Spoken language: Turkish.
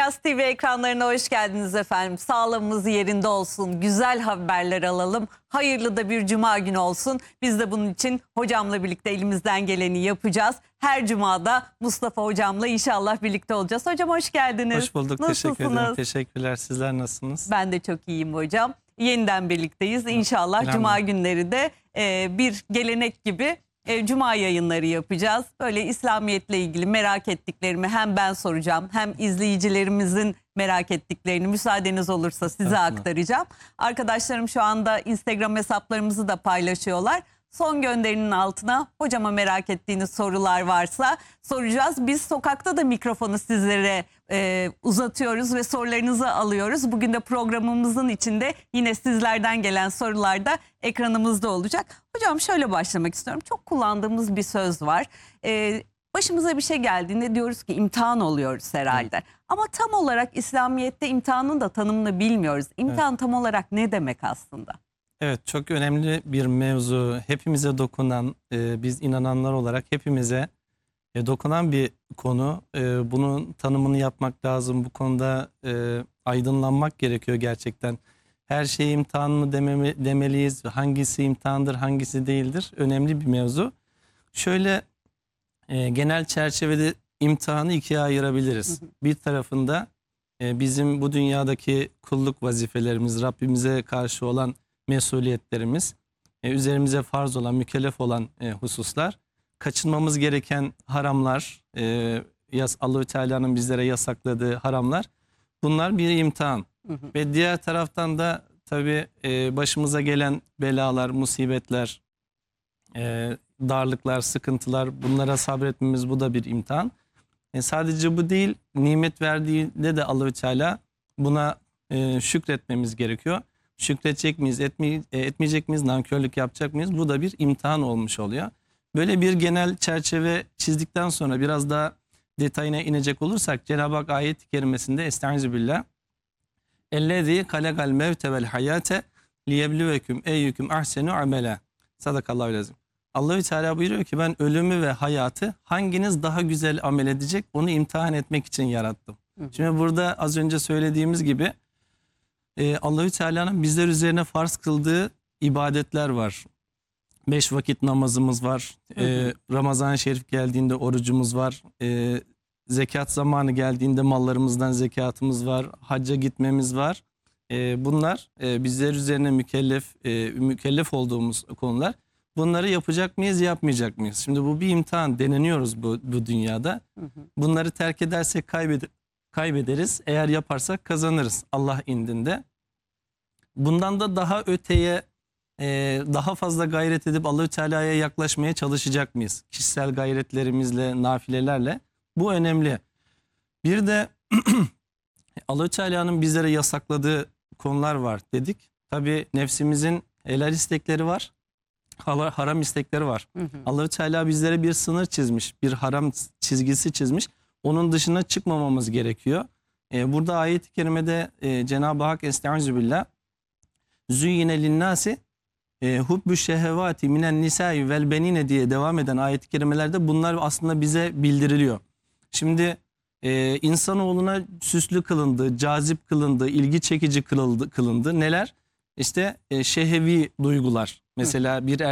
Beyaz TV ekranlarına hoş geldiniz efendim. Sağlığımız yerinde olsun, güzel haberler alalım. Hayırlı da bir cuma günü olsun. Biz de bunun için hocamla birlikte elimizden geleni yapacağız. Her cumada Mustafa hocamla inşallah birlikte olacağız. Hocam hoş geldiniz. Hoş bulduk. Nasılsınız? Teşekkür ederim. Teşekkürler. Sizler nasılsınız? Ben de çok iyiyim hocam. Yeniden birlikteyiz. İnşallah cuma günleri de bir gelenek gibi cuma yayınları yapacağız. Böyle İslamiyetle ilgili merak ettiklerimi hem ben soracağım hem izleyicilerimizin merak ettiklerini müsaadeniz olursa size aktaracağım. Arkadaşlarım şu anda Instagram hesaplarımızı da paylaşıyorlar. Son gönderinin altına hocama merak ettiğiniz sorular varsa soracağız. Biz sokakta da mikrofonu sizlere uzatıyoruz ve sorularınızı alıyoruz. Bugün de programımızın içinde yine sizlerden gelen sorular da ekranımızda olacak. Hocam şöyle başlamak istiyorum. Çok kullandığımız bir söz var. Başımıza bir şey geldiğinde diyoruz ki imtihan oluyoruz herhalde. Evet. Ama tam olarak İslamiyet'te imtihanın da tanımını bilmiyoruz. İmtihan tam olarak ne demek aslında? Evet, çok önemli bir mevzu. Hepimize dokunan, biz inananlar olarak hepimize dokunan bir konu. Bunun tanımını yapmak lazım. Bu konuda aydınlanmak gerekiyor gerçekten. Her şey imtihan mı demeliyiz? Hangisi imtihandır, hangisi değildir? Önemli bir mevzu. Şöyle genel çerçevede imtihanı ikiye ayırabiliriz. Bir tarafında bizim bu dünyadaki kulluk vazifelerimiz, Rabbimize karşı olan mesuliyetlerimiz, üzerimize farz olan, mükellef olan hususlar, kaçınmamız gereken haramlar, Allah-u Teala'nın bizlere yasakladığı haramlar, bunlar bir imtihan. Ve diğer taraftan da tabii başımıza gelen belalar, musibetler, darlıklar, sıkıntılar, bunlara sabretmemiz, bu da bir imtihan. Sadece bu değil, nimet verdiğinde de Allah-u Teala buna şükretmemiz gerekiyor. Şükredecek miyiz, etmeyecek miyiz, nankörlük yapacak mıyız? Bu da bir imtihan olmuş oluyor. Böyle bir genel çerçeve çizdikten sonra biraz daha detayına inecek olursak, Cenab-ı Hak ayet-i kerimesinde Estağfirullah, اَلَّذ۪ي خَلَقَ الْمَوْتَ وَالْحَيَاةَ لِيَبْلُوَكُمْ اَيُّكُمْ اَحْسَنُ عَمَلًا. Sadakallahu lazım. Allah-u Teala buyuruyor ki ben ölümü ve hayatı hanginiz daha güzel amel edecek onu imtihan etmek için yarattım. Şimdi burada az önce söylediğimiz gibi Allah-u Teala'nın bizler üzerine farz kıldığı ibadetler var. 5 vakit namazımız var. Ramazan-ı Şerif geldiğinde orucumuz var. Zekat zamanı geldiğinde mallarımızdan zekatımız var. Hacca gitmemiz var. Bunlar bizler üzerine mükellef olduğumuz konular. Bunları yapacak mıyız, yapmayacak mıyız? Şimdi bu bir imtihan, deneniyoruz bu dünyada. Bunları terk edersek kaybederiz. Eğer yaparsak kazanırız Allah indinde. Bundan da daha öteye, daha fazla gayret edip Allah-u Teala'ya yaklaşmaya çalışacak mıyız? Kişisel gayretlerimizle, nafilelerle. Bu önemli. Bir de Allah-u Teala'nın bizlere yasakladığı konular var dedik. Tabii nefsimizin helal istekleri var, haram istekleri var. Allah-u Teala bizlere bir sınır çizmiş, bir haram çizgisi çizmiş. Onun dışına çıkmamamız gerekiyor. Burada ayet-i kerimede Cenab-ı Hak Estağfirullah, Züyyine linnâsi hubbü şehevâti minen nisâi vel benîne diye devam eden ayet-i kerimelerde bunlar aslında bize bildiriliyor. Şimdi insanoğluna süslü kılındı, cazip kılındı, ilgi çekici kılındı. Neler? İşte şehevi duygular. Mesela bir